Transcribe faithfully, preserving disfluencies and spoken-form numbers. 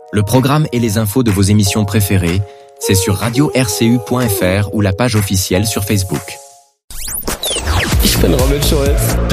Le programme et les infos de vos émissions préférées, c'est sur radio r c u point f r ou la page officielle sur Facebook. Ich bin Robin Schulz.